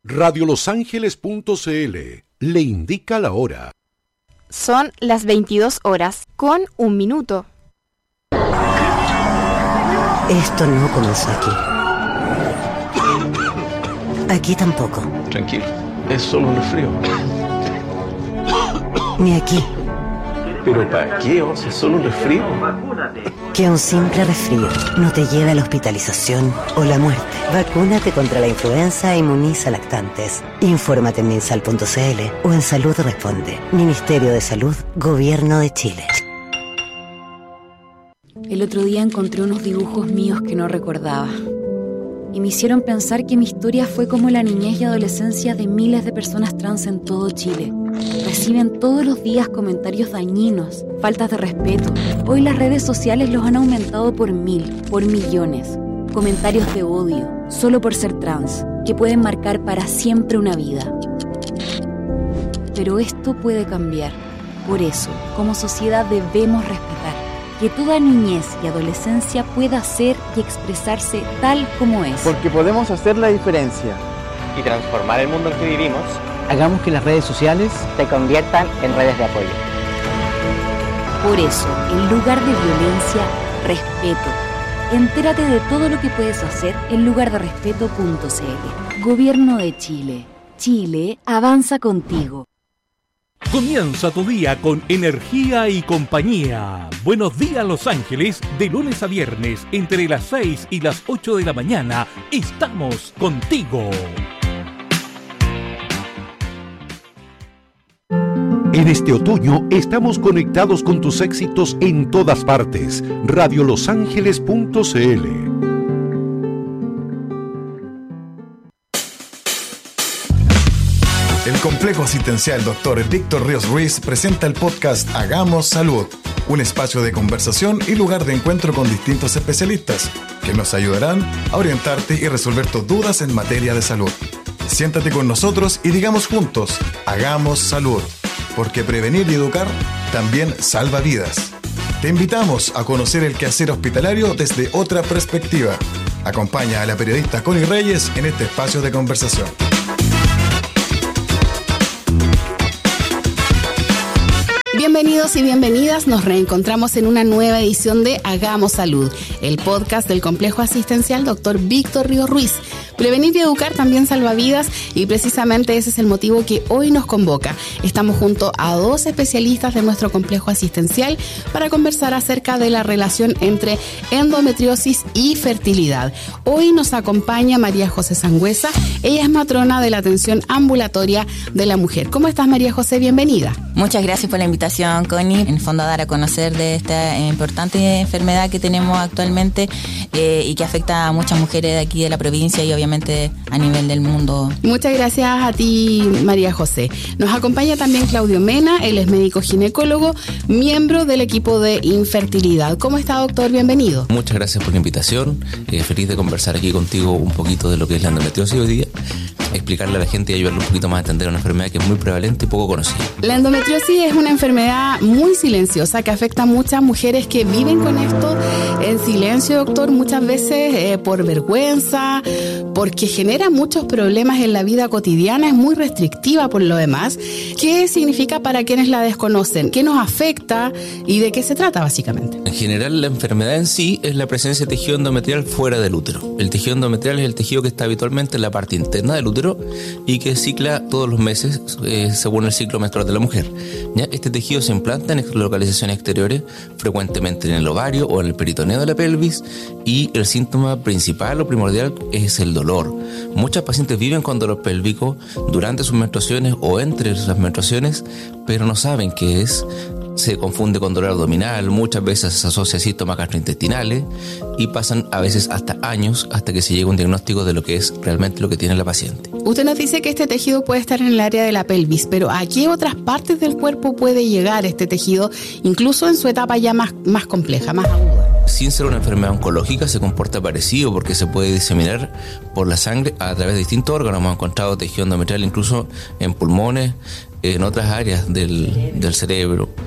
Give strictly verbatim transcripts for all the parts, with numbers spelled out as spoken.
radio los ángeles punto c l le indica la hora. Son las veintidós horas con un minuto. Esto no comenzó aquí. Aquí tampoco. Tranquilo, es solo un resfrío. Ni aquí. ¿Pero para qué? O sea, es solo un resfrío. Que un simple resfrío no te lleve a la hospitalización o la muerte. Vacúnate contra la influenza e inmuniza lactantes. Infórmate en minsal punto c l o en Salud Responde. Ministerio de Salud, Gobierno de Chile. El otro día encontré unos dibujos míos que no recordaba. Y me hicieron pensar que mi historia fue como la niñez y adolescencia de miles de personas trans en todo Chile. Reciben todos los días comentarios dañinos, faltas de respeto. Hoy las redes sociales los han aumentado por mil, por millones. Comentarios de odio, solo por ser trans, que pueden marcar para siempre una vida. Pero esto puede cambiar. Por eso, como sociedad debemos respetar que toda niñez y adolescencia pueda ser y expresarse tal como es. Porque podemos hacer la diferencia y transformar el mundo en que vivimos. Hagamos que las redes sociales se conviertan en redes de apoyo. Por eso, en lugar de violencia, respeto. Entérate de todo lo que puedes hacer en lugar de respeto punto c l. Gobierno de Chile. Chile avanza contigo. Comienza tu día con energía y compañía. Buenos días, Los Ángeles. De lunes a viernes, entre las seis y las ocho de la mañana, estamos contigo. En este otoño estamos conectados con tus éxitos en todas partes. radio los ángeles punto c l. El Complejo Asistencial doctor Víctor Ríos Ruiz presenta el podcast Hagamos Salud, un espacio de conversación y lugar de encuentro con distintos especialistas que nos ayudarán a orientarte y resolver tus dudas en materia de salud. Siéntate con nosotros y digamos juntos, Hagamos Salud, porque prevenir y educar también salva vidas. Te invitamos a conocer el quehacer hospitalario desde otra perspectiva. Acompaña a la periodista Connie Reyes en este espacio de conversación. Bienvenidos y bienvenidas, nos reencontramos en una nueva edición de Hagamos Salud, el podcast del Complejo Asistencial doctor Víctor Ríos Ruiz. Prevenir y educar también salva vidas y precisamente ese es el motivo que hoy nos convoca. Estamos junto a dos especialistas de nuestro complejo asistencial para conversar acerca de la relación entre endometriosis y fertilidad. Hoy nos acompaña María José Sangüesa, ella es matrona de la atención ambulatoria de la mujer. ¿Cómo estás, María José? Bienvenida. Muchas gracias por la invitación, Connie. En el fondo, a dar a conocer de esta importante enfermedad que tenemos actualmente eh, y que afecta a muchas mujeres de aquí de la provincia y obviamente a nivel del mundo. Muchas gracias a ti, María José. Nos acompaña también Claudio Mena, él es médico ginecólogo, miembro del equipo de infertilidad. ¿Cómo está, doctor? Bienvenido. Muchas gracias por la invitación. Eh, feliz de conversar aquí contigo un poquito de lo que es la endometriosis hoy día, explicarle a la gente y ayudarle un poquito más a entender una enfermedad que es muy prevalente y poco conocida. La endometriosis es una enfermedad muy silenciosa que afecta a muchas mujeres que viven con esto en silencio, doctor, muchas veces eh, por vergüenza, porque genera muchos problemas en la vida cotidiana, es muy restrictiva por lo demás. ¿Qué significa para quienes la desconocen? ¿Qué nos afecta y de qué se trata básicamente? En general, la enfermedad en sí es la presencia de tejido endometrial fuera del útero. El tejido endometrial es el tejido que está habitualmente en la parte interna del útero y que cicla todos los meses eh, según el ciclo menstrual de la mujer. ¿Ya? Este tejido se implanta en localizaciones exteriores, frecuentemente en el ovario o en el peritoneo de la pelvis, y el síntoma principal o primordial es el dolor. Muchas pacientes viven con dolor pélvico durante sus menstruaciones o entre las menstruaciones, pero no saben qué es. Se confunde con dolor abdominal, muchas veces se asocia a síntomas gastrointestinales y pasan a veces hasta años hasta que se llega a un diagnóstico de lo que es realmente lo que tiene la paciente. Usted nos dice que este tejido puede estar en el área de la pelvis, pero ¿a qué otras partes del cuerpo puede llegar este tejido, incluso en su etapa ya más, más compleja, más aguda? Sin ser una enfermedad oncológica, se comporta parecido porque se puede diseminar por la sangre a través de distintos órganos. Hemos encontrado tejido endometrial incluso en pulmones, en otras áreas del, del cerebro.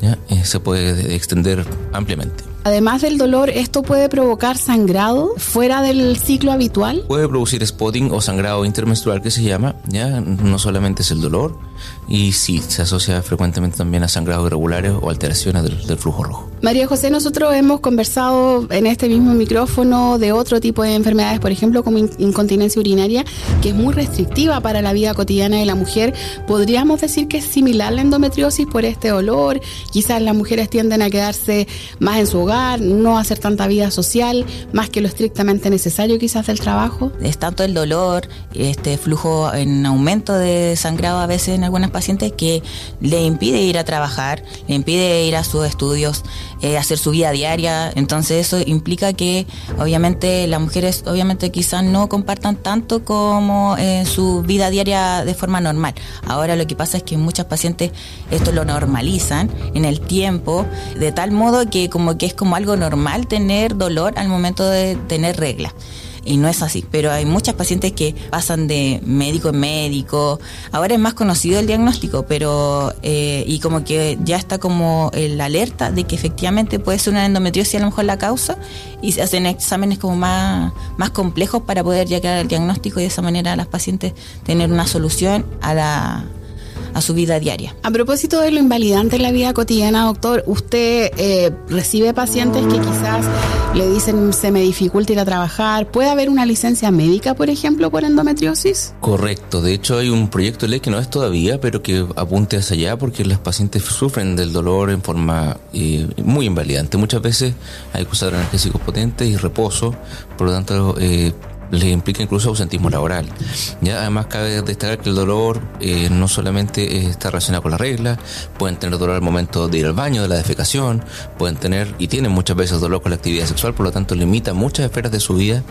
¿ya? Eh, se puede extender ampliamente. Además del dolor, ¿esto puede provocar sangrado fuera del ciclo habitual? Puede producir spotting o sangrado intermenstrual, que se llama, ¿ya? No solamente es el dolor, y sí, se asocia frecuentemente también a sangrados irregulares o alteraciones del, del flujo rojo. María José, nosotros hemos conversado en este mismo micrófono de otro tipo de enfermedades, por ejemplo, como incontinencia urinaria, que es muy restrictiva para la vida cotidiana de la mujer. ¿Podríamos decir que es similar a la endometriosis por este dolor? Quizás las mujeres tienden a quedarse más en su hogar, no hacer tanta vida social, más que lo estrictamente necesario quizás del trabajo. Es tanto el dolor, este flujo en aumento de sangrado a veces en algunas pacientes que le impide ir a trabajar, le impide ir a sus estudios, eh, hacer su vida diaria. Entonces eso implica que obviamente las mujeres obviamente quizás no compartan tanto como eh, su vida diaria de forma normal. Ahora lo que pasa es que muchas pacientes esto lo normalizan en el tiempo, de tal modo que como que es como algo normal tener dolor al momento de tener regla. Y no es así, pero hay muchas pacientes que pasan de médico en médico. Ahora es más conocido el diagnóstico, pero eh, y como que ya está como la alerta de que efectivamente puede ser una endometriosis a lo mejor la causa, y se hacen exámenes como más, más complejos para poder llegar al diagnóstico y de esa manera las pacientes tener una solución a la a su vida diaria. A propósito de lo invalidante en la vida cotidiana, doctor, ¿usted eh, recibe pacientes que quizás le dicen se me dificulta ir a trabajar? ¿Puede haber una licencia médica, por ejemplo, por endometriosis? Correcto, de hecho hay un proyecto de ley que no es todavía, pero que apunte hacia allá porque las pacientes sufren del dolor en forma eh, muy invalidante. Muchas veces hay que usar analgésicos potentes y reposo, por lo tanto eh, les implica incluso ausentismo laboral. Ya, además cabe destacar que el dolor eh, no solamente está relacionado con la regla, pueden tener dolor al momento de ir al baño, de la defecación, pueden tener y tienen muchas veces dolor con la actividad sexual, por lo tanto limita muchas esferas de su vida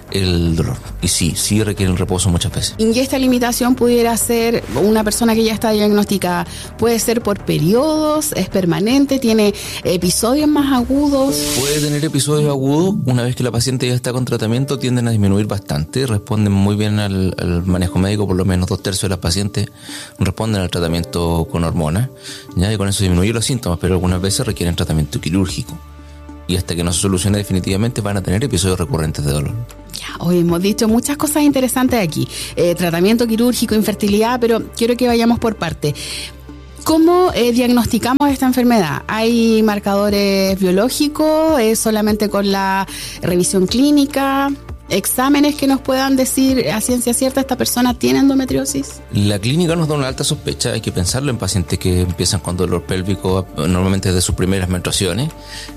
el dolor. Y sí, sí requieren reposo muchas veces. ¿Y esta limitación pudiera ser una persona que ya está diagnosticada? ¿Puede ser por periodos? ¿Es permanente? ¿Tiene episodios más agudos? Puede tener episodios agudos. Una vez que la paciente ya está con tratamiento, tienden a disminuir bastante. Responden muy bien al, al manejo médico. Por lo menos dos tercios de las pacientes responden al tratamiento con hormonas, ¿ya? Y con eso disminuyen los síntomas, pero algunas veces requieren tratamiento quirúrgico. Y hasta que no se solucione definitivamente van a tener episodios recurrentes de dolor. Ya, hoy hemos dicho muchas cosas interesantes aquí. Eh, tratamiento quirúrgico, infertilidad, pero quiero que vayamos por parte. ¿Cómo eh, diagnosticamos esta enfermedad? ¿Hay marcadores biológicos? ¿Es solamente con la revisión clínica? ¿Exámenes que nos puedan decir a ciencia cierta esta persona tiene endometriosis? La clínica nos da una alta sospecha. Hay que pensarlo en pacientes que empiezan con dolor pélvico normalmente desde sus primeras menstruaciones,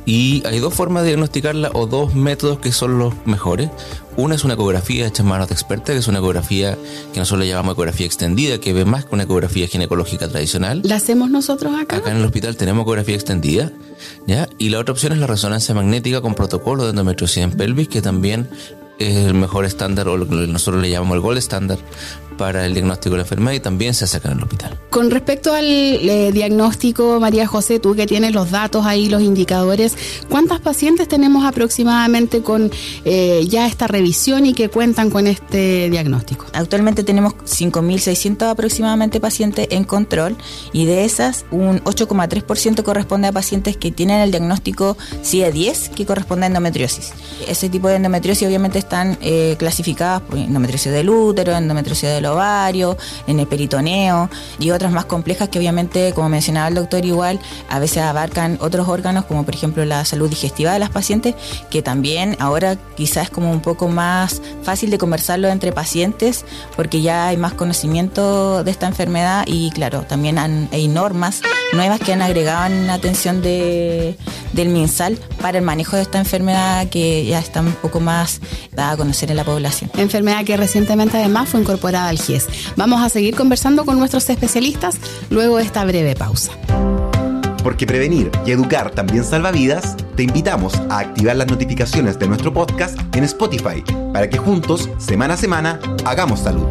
y hay dos formas de diagnosticarla o dos métodos que son los mejores. Una es una ecografía hecha en manos de expertas, que es una ecografía que nosotros le llamamos ecografía extendida, que ve más que una ecografía ginecológica tradicional. ¿La hacemos nosotros acá? Acá en el hospital tenemos ecografía extendida, ¿ya? Y la otra opción es la resonancia magnética con protocolo de endometriosis en pelvis, que también es el mejor estándar, o lo que nosotros le llamamos el gold estándar para el diagnóstico de la enfermedad, y también se hace acá en el hospital. Con respecto al eh, diagnóstico, María José, tú que tienes los datos ahí, los indicadores, ¿cuántas pacientes tenemos aproximadamente con eh, ya esta revisión y que cuentan con este diagnóstico? Actualmente tenemos cinco mil seiscientos aproximadamente pacientes en control, y de esas un ocho coma tres por ciento corresponde a pacientes que tienen el diagnóstico C I E diez, que corresponde a endometriosis. Ese tipo de endometriosis obviamente están eh, clasificadas por endometriosis del útero, endometriosis del ovario, en el peritoneo y otras más complejas que obviamente, como mencionaba el doctor, igual a veces abarcan otros órganos, como por ejemplo la salud digestiva de las pacientes, que también ahora quizás es como un poco más fácil de conversarlo entre pacientes porque ya hay más conocimiento de esta enfermedad, y claro, también han, hay normas nuevas que han agregado en la atención de, del MinSal para el manejo de esta enfermedad, que ya está un poco más dada a conocer en la población. Enfermedad que recientemente además fue incorporada al G I E S. Vamos a seguir conversando con nuestros especialistas luego de esta breve pausa. Porque prevenir y educar también salva vidas, te invitamos a activar las notificaciones de nuestro podcast en Spotify para que juntos, semana a semana, hagamos salud.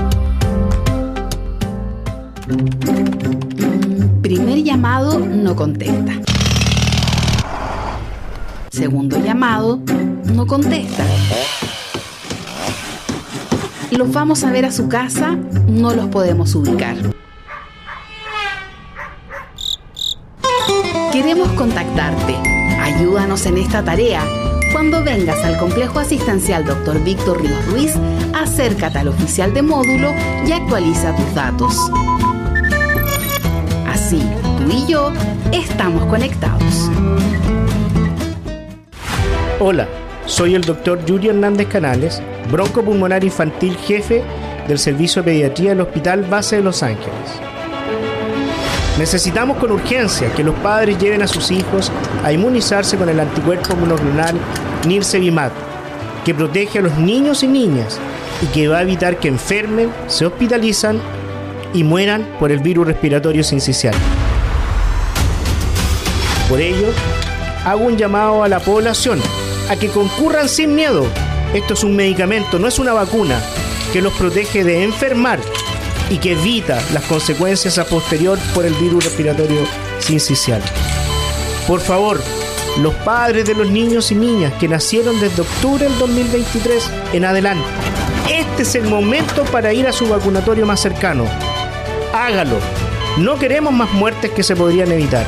Primer llamado, no contesta. Segundo llamado, no contesta. Los vamos a ver a su casa, no los podemos ubicar. contactarte. Ayúdanos en esta tarea. Cuando vengas al Complejo Asistencial doctor Víctor Ríos Ruiz, acércate al oficial de módulo y actualiza tus datos. Así, tú y yo estamos conectados. Hola, soy el doctor Yuri Hernández Canales, broncopulmonar infantil jefe del Servicio de Pediatría del Hospital Base de Los Ángeles. Necesitamos con urgencia que los padres lleven a sus hijos a inmunizarse con el anticuerpo monoclonal Nirsevimab, que protege a los niños y niñas y que va a evitar que enfermen, se hospitalizan y mueran por el virus respiratorio sincicial. Por ello, hago un llamado a la población a que concurran sin miedo. Esto es un medicamento, no es una vacuna, que los protege de enfermar y que evita las consecuencias a posterior por el virus respiratorio sincicial. Por favor, los padres de los niños y niñas que nacieron desde octubre del dos mil veintitrés en adelante, este es el momento para ir a su vacunatorio más cercano. Hágalo. No queremos más muertes que se podrían evitar.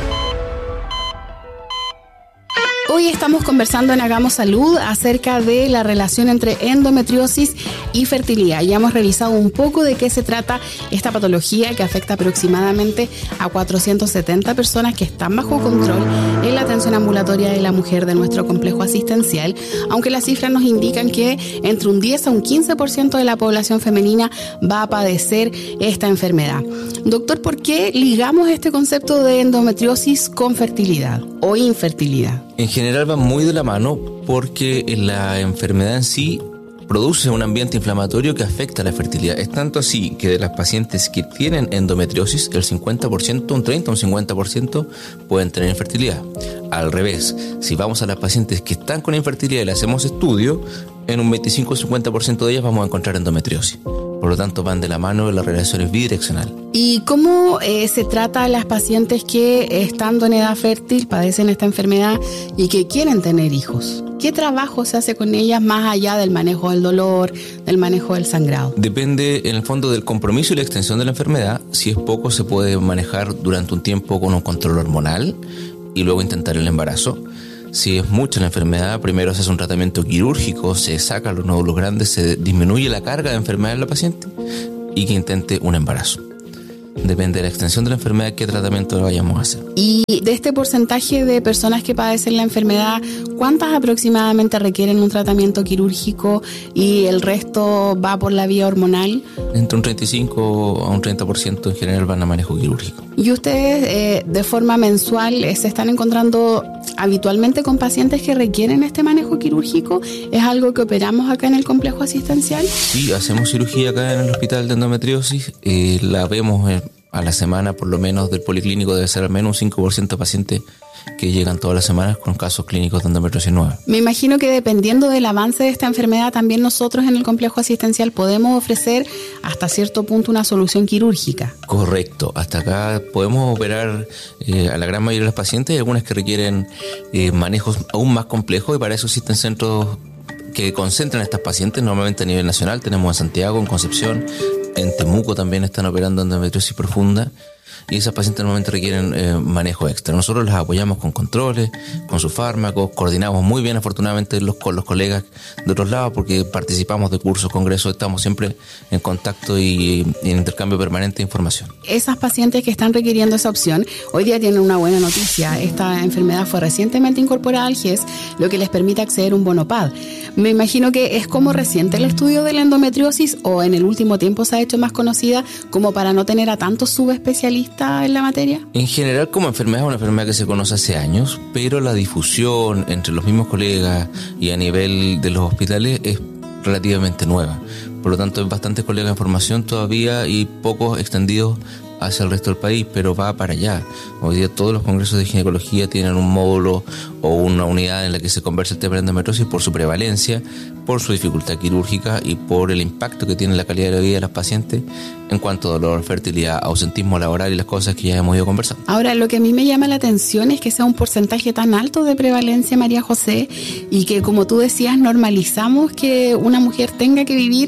Hoy estamos conversando en Hagamos Salud acerca de la relación entre endometriosis y fertilidad. Ya hemos revisado un poco de qué se trata esta patología que afecta aproximadamente a cuatrocientas setenta personas que están bajo control en la atención ambulatoria de la mujer de nuestro complejo asistencial, aunque las cifras nos indican que entre un diez a un quince por ciento de la población femenina va a padecer esta enfermedad. Doctor, ¿por qué ligamos este concepto de endometriosis con fertilidad o infertilidad? En general va muy de la mano porque la enfermedad en sí produce un ambiente inflamatorio que afecta a la fertilidad. Es tanto así que de las pacientes que tienen endometriosis, el cincuenta por ciento, un treinta, un cincuenta por ciento pueden tener infertilidad. Al revés, si vamos a las pacientes que están con infertilidad y le hacemos estudio, en un veinticinco a cincuenta por ciento de ellas vamos a encontrar endometriosis. Por lo tanto, van de la mano, la relación es bidireccional. ¿Y cómo eh, se trata a las pacientes que, estando en edad fértil, padecen esta enfermedad y que quieren tener hijos? ¿Qué trabajo se hace con ellas más allá del manejo del dolor, del manejo del sangrado? Depende, en el fondo, del compromiso y la extensión de la enfermedad. Si es poco, se puede manejar durante un tiempo con un control hormonal y luego intentar el embarazo. Si es mucha la enfermedad, primero se hace un tratamiento quirúrgico, se sacan los nódulos grandes, se disminuye la carga de enfermedad en la paciente y que intente un embarazo. Depende de la extensión de la enfermedad qué tratamiento vayamos a hacer. Y de este porcentaje de personas que padecen la enfermedad, ¿cuántas aproximadamente requieren un tratamiento quirúrgico y el resto va por la vía hormonal? Entre un treinta y cinco a un treinta por ciento en general van a manejo quirúrgico. ¿Y ustedes eh, de forma mensual eh, se están encontrando habitualmente con pacientes que requieren este manejo quirúrgico? ¿Es algo que operamos acá en el complejo asistencial? Sí, hacemos cirugía acá en el hospital de endometriosis. Eh, la vemos eh, a la semana, por lo menos del policlínico debe ser al menos un cinco por ciento de pacientes que llegan todas las semanas con casos clínicos de endometriosis nueva. Me imagino que dependiendo del avance de esta enfermedad, también nosotros en el complejo asistencial podemos ofrecer hasta cierto punto una solución quirúrgica. Correcto, hasta acá podemos operar eh, a la gran mayoría de los pacientes. Hay algunas que requieren eh, manejos aún más complejos y para eso existen centros que concentran a estas pacientes, normalmente a nivel nacional. Tenemos en Santiago, en Concepción, en Temuco también están operando endometriosis profunda. Y esas pacientes normalmente requieren eh, manejo extra. Nosotros las apoyamos con controles, con sus fármacos, coordinamos muy bien afortunadamente los, con los colegas de otros lados porque participamos de cursos, congresos, estamos siempre en contacto y, y en intercambio permanente de información. Esas pacientes que están requiriendo esa opción, hoy día tienen una buena noticia. Esta enfermedad fue recientemente incorporada al G E S, lo que les permite acceder a un bono P A D. Me imagino que es como reciente el estudio de la endometriosis o en el último tiempo se ha hecho más conocida como para no tener a tantos subespecialistas en la materia. En general, como enfermedad es una enfermedad que se conoce hace años, pero la difusión entre los mismos colegas y a nivel de los hospitales es relativamente nueva. Por lo tanto, hay bastantes colegas en formación todavía y pocos extendidos hacia el resto del país, pero va para allá. Hoy día todos los congresos de ginecología tienen un módulo o una unidad en la que se conversa el tema de endometriosis por su prevalencia, por su dificultad quirúrgica y por el impacto que tiene en la calidad de la vida de las pacientes en cuanto a dolor, fertilidad, ausentismo laboral y las cosas que ya hemos ido conversando. Ahora, lo que a mí me llama la atención es que sea un porcentaje tan alto de prevalencia, María José, y que, como tú decías, normalizamos que una mujer tenga que vivir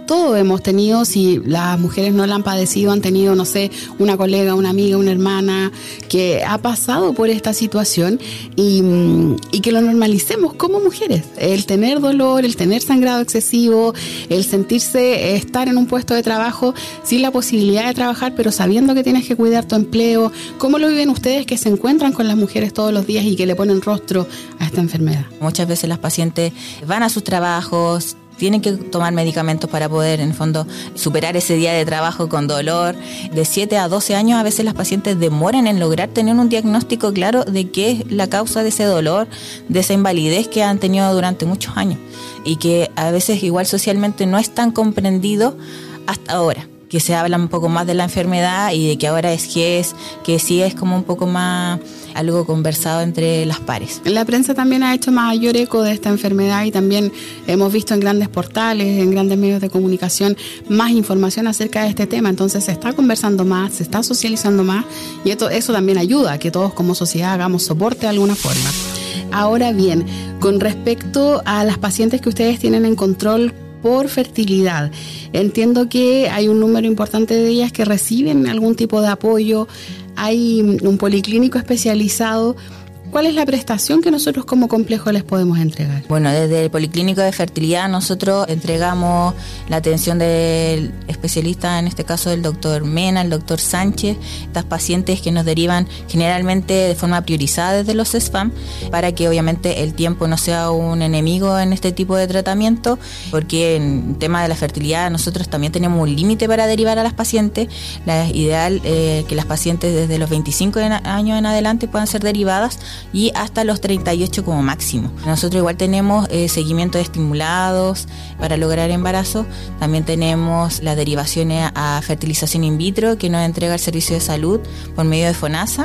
todos hemos tenido, si las mujeres no la han padecido, han tenido, no sé, una colega, una amiga, una hermana que ha pasado por esta situación y, y que lo normalicemos como mujeres. El tener dolor, el tener sangrado excesivo, el sentirse, estar en un puesto de trabajo sin la posibilidad de trabajar, pero sabiendo que tienes que cuidar tu empleo. ¿Cómo lo viven ustedes que se encuentran con las mujeres todos los días y que le ponen rostro a esta enfermedad? Muchas veces las pacientes van a sus trabajos, tienen que tomar medicamentos para poder, en el fondo, superar ese día de trabajo con dolor. De siete a doce años, a veces las pacientes demoran en lograr tener un diagnóstico claro de qué es la causa de ese dolor, de esa invalidez que han tenido durante muchos años y que a veces igual socialmente no es tan comprendido hasta ahora, que se habla un poco más de la enfermedad y de que ahora es G E S, que sí es como un poco más algo conversado entre las pares. La prensa también ha hecho mayor eco de esta enfermedad y también hemos visto en grandes portales, en grandes medios de comunicación, más información acerca de este tema. Entonces se está conversando más, se está socializando más y esto, eso también ayuda a que todos como sociedad hagamos soporte de alguna forma. Ahora bien, con respecto a las pacientes que ustedes tienen en control por fertilidad, entiendo que hay un número importante de ellas que reciben algún tipo de apoyo, hay un policlínico especializado. ¿Cuál es la prestación que nosotros como complejo les podemos entregar? Bueno, desde el Policlínico de Fertilidad nosotros entregamos la atención del especialista, en este caso del doctor Mena, el doctor Sánchez, estas pacientes que nos derivan generalmente de forma priorizada desde los S F A M, para que obviamente el tiempo no sea un enemigo en este tipo de tratamiento, porque en tema de la fertilidad nosotros también tenemos un límite para derivar a las pacientes. La ideal eh, que las pacientes desde los veinticinco años en adelante puedan ser derivadas y hasta los treinta y ocho como máximo. Nosotros igual tenemos eh, seguimiento de estimulados para lograr embarazo. También tenemos las derivaciones a fertilización in vitro que nos entrega el Servicio de Salud por medio de FONASA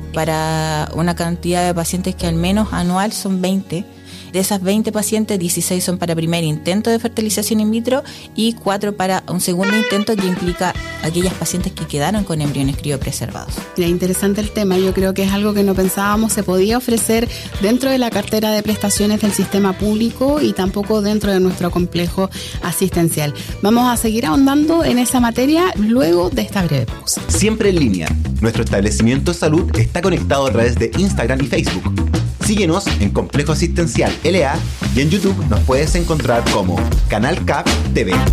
para una cantidad de pacientes que al menos anual son veinte. De esas veinte pacientes, dieciséis son para primer intento de fertilización in vitro y cuatro para un segundo intento, que implica aquellas pacientes que quedaron con embriones criopreservados. Mira, interesante el tema. Yo creo que es algo que no pensábamos se podía ofrecer dentro de la cartera de prestaciones del sistema público y tampoco dentro de nuestro complejo asistencial. Vamos a seguir ahondando en esa materia luego de esta breve pausa. Siempre en línea. Nuestro establecimiento de salud está conectado a través de Instagram y Facebook. Síguenos en Complejo Asistencial L A y en YouTube nos puedes encontrar como Canal C A P T V.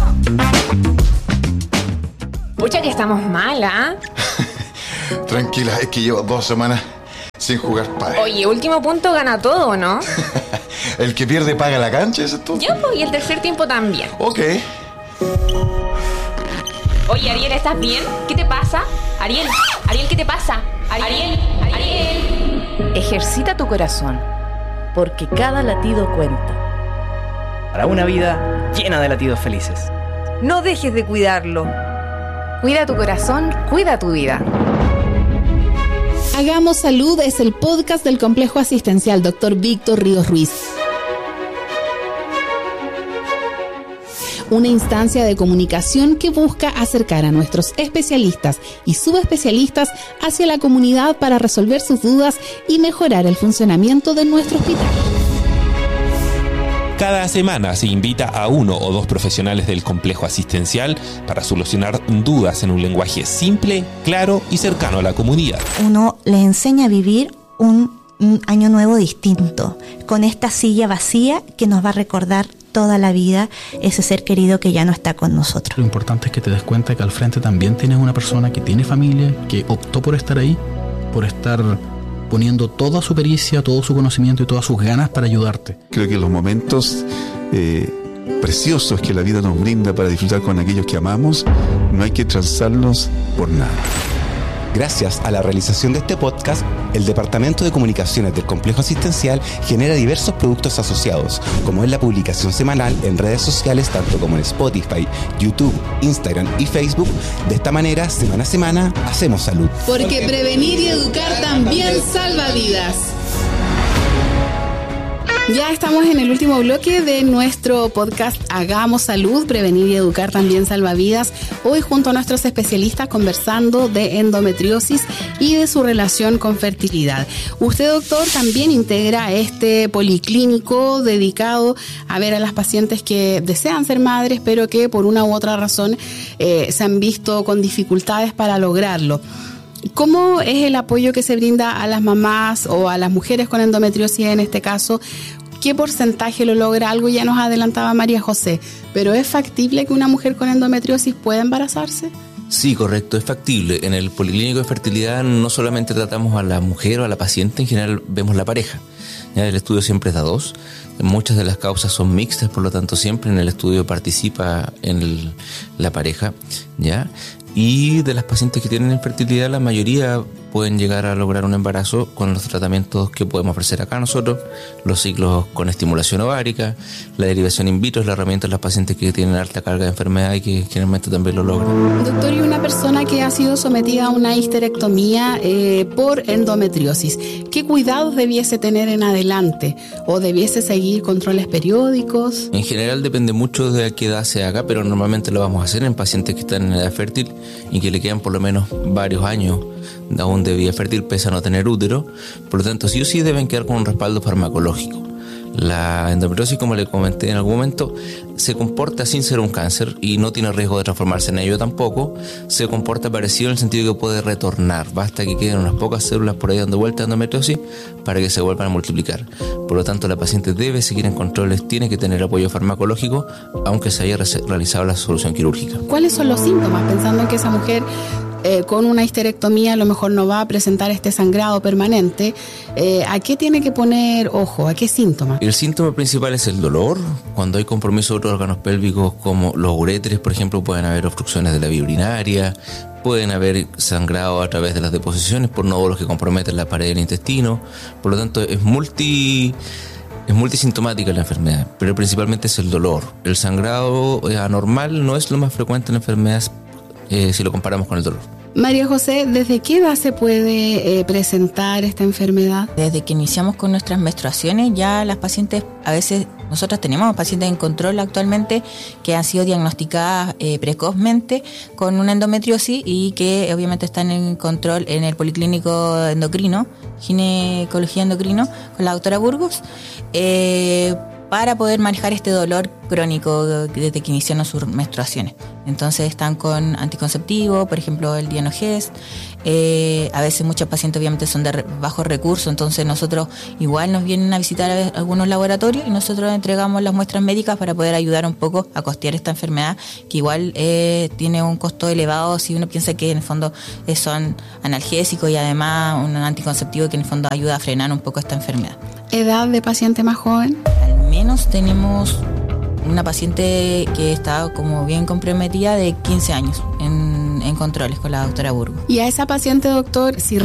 Pucha, que estamos mal, ¿ah? Tranquila, es que llevo dos semanas sin jugar pádel. Oye, último punto gana todo, ¿no? El que pierde paga la cancha, ¿es esto? Yo, y el tercer tiempo también. Ok. Oye, Ariel, ¿estás bien? ¿Qué te pasa? Ariel, Ariel, ¿qué te pasa? Ariel, Ariel. Ariel. Ejercita tu corazón, porque cada latido cuenta. Para una vida llena de latidos felices. No dejes de cuidarlo. Cuida tu corazón, cuida tu vida. Hagamos Salud es el podcast del Complejo Asistencial doctor Víctor Ríos Ruiz. Una instancia de comunicación que busca acercar a nuestros especialistas y subespecialistas hacia la comunidad para resolver sus dudas y mejorar el funcionamiento de nuestro hospital. Cada semana se invita a uno o dos profesionales del complejo asistencial para solucionar dudas en un lenguaje simple, claro y cercano a la comunidad. Uno les enseña a vivir un, un año nuevo distinto, con esta silla vacía que nos va a recordar toda la vida ese ser querido que ya no está con nosotros. Lo importante es que te des cuenta que al frente también tienes una persona que tiene familia, que optó por estar ahí, por estar poniendo toda su pericia, todo su conocimiento y todas sus ganas para ayudarte. Creo que los momentos eh, preciosos que la vida nos brinda para disfrutar con aquellos que amamos, no hay que transarlos por nada. Gracias a la realización de este podcast, el Departamento de Comunicaciones del Complejo Asistencial genera diversos productos asociados, como es la publicación semanal en redes sociales, tanto como en Spotify, YouTube, Instagram y Facebook. De esta manera, semana a semana, hacemos salud. Porque prevenir y educar también salva vidas. Ya estamos en el último bloque de nuestro podcast Hagamos Salud, prevenir y educar también salva vidas. Hoy junto a nuestros especialistas conversando de endometriosis y de su relación con fertilidad. Usted, doctor, también integra este policlínico dedicado a ver a las pacientes que desean ser madres, pero que por una u otra razón eh, se han visto con dificultades para lograrlo. ¿Cómo es el apoyo que se brinda a las mamás o a las mujeres con endometriosis en este caso? ¿Qué porcentaje lo logra? Algo ya nos adelantaba María José, pero ¿es factible que una mujer con endometriosis pueda embarazarse? Sí, correcto, es factible. En el policlínico de fertilidad no solamente tratamos a la mujer o a la paciente, en general vemos la pareja. Ya, el estudio siempre es de a dos. Muchas de las causas son mixtas, por lo tanto siempre en el estudio participa en el, la pareja, ¿ya? Y de las pacientes que tienen infertilidad, la mayoría pueden llegar a lograr un embarazo con los tratamientos que podemos ofrecer acá nosotros, los ciclos con estimulación ovárica, la derivación in vitro es la herramienta de las pacientes que tienen alta carga de enfermedad y que generalmente también lo logran. Doctor, y una persona que ha sido sometida a una histerectomía eh, por endometriosis, ¿qué cuidados debiese tener en adelante? ¿O debiese seguir controles periódicos? En general depende mucho de a qué edad se haga, pero normalmente lo vamos a hacer en pacientes que están en edad fértil y que le quedan por lo menos varios años aún de vida fértil pese a no tener útero, por lo tanto sí o sí deben quedar con un respaldo farmacológico. La endometriosis, como le comenté en algún momento, se comporta sin ser un cáncer y no tiene riesgo de transformarse en ello tampoco. Se comporta parecido en el sentido de que puede retornar, basta que queden unas pocas células por ahí dando vuelta a endometriosis para que se vuelvan a multiplicar. Por lo tanto, la paciente debe seguir en controles, tiene que tener apoyo farmacológico aunque se haya realizado la solución quirúrgica. ¿Cuáles son los síntomas? Pensando en que esa mujer Eh, con una histerectomía a lo mejor no va a presentar este sangrado permanente, eh, ¿a qué tiene que poner ojo? ¿A qué síntomas? El síntoma principal es el dolor. Cuando hay compromiso de otros órganos pélvicos como los uréteres, por ejemplo, pueden haber obstrucciones de la vía urinaria, pueden haber sangrado a través de las deposiciones por nódulos que comprometen la pared del intestino. Por lo tanto, es multi... Es multisintomática la enfermedad, pero principalmente es el dolor. El sangrado anormal no es lo más frecuente en la enfermedad eh, si lo comparamos con el dolor. María José, ¿desde qué edad se puede eh, presentar esta enfermedad? Desde que iniciamos con nuestras menstruaciones, ya las pacientes, a veces nosotros tenemos pacientes en control actualmente que han sido diagnosticadas eh, precozmente con una endometriosis y que obviamente están en control en el policlínico endocrino, ginecología endocrino, con la doctora Burgos, eh, para poder manejar este dolor crónico desde que iniciaron sus menstruaciones. Entonces están con anticonceptivo, por ejemplo el Dianogest. Eh, a veces muchos pacientes obviamente son de bajos recursos, entonces nosotros igual nos vienen a visitar a algunos laboratorios y nosotros entregamos las muestras médicas para poder ayudar un poco a costear esta enfermedad que igual eh, tiene un costo elevado si uno piensa que en el fondo eh, son analgésicos y además un anticonceptivo que en el fondo ayuda a frenar un poco esta enfermedad. ¿Edad de paciente más joven? Al menos tenemos una paciente que está como bien comprometida de quince años en, en controles con la doctora Burgos. Y a esa paciente, doctor, si